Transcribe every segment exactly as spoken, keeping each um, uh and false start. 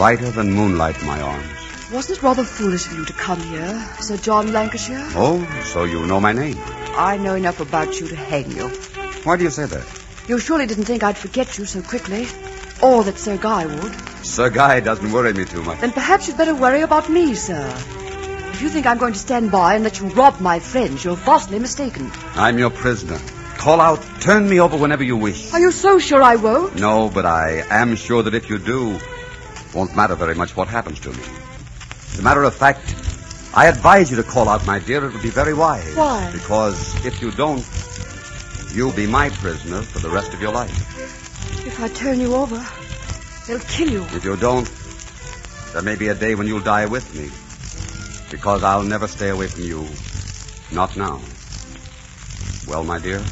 brighter than moonlight in my arms. Wasn't it rather foolish of you to come here, Sir John Lancashire? Oh, so you know my name. I know enough about you to hang you. Why do you say that? You surely didn't think I'd forget you so quickly. Or that Sir Guy would. Sir Guy doesn't worry me too much. Then perhaps you'd better worry about me, sir. If you think I'm going to stand by and let you rob my friends, you're vastly mistaken. I'm your prisoner. Call out, turn me over whenever you wish. Are you so sure I won't? No, but I am sure that if you do, it won't matter very much what happens to me. As a matter of fact, I advise you to call out, my dear. It would be very wise. Why? Because if you don't, you'll be my prisoner for the rest of your life. If I turn you over, they'll kill you. If you don't, there may be a day when you'll die with me. Because I'll never stay away from you. Not now. Well, my dear?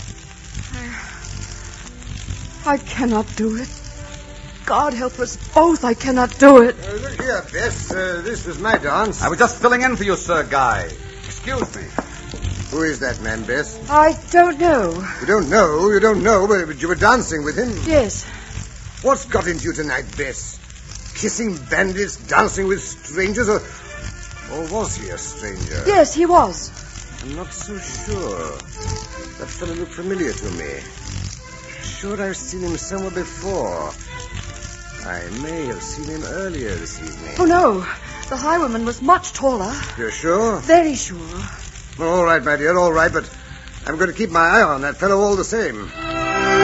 I, I cannot do it. God help us both, I cannot do it. Uh, look here, Bess. Uh, this was my dance. I was just filling in for you, Sir Guy. Excuse me. Who is that man, Bess? I don't know. You don't know, you don't know, but, but you were dancing with him. Yes. What's got into you tonight, Bess? Kissing bandits, dancing with strangers, or, or was he a stranger? Yes, he was. I'm not so sure. That fellow looked familiar to me. Sure I've seen him somewhere before. I may have seen him earlier this evening. Oh, no. The highwayman was much taller. You're sure? Very sure. Well, all right, my dear, all right, but I'm going to keep my eye on that fellow all the same.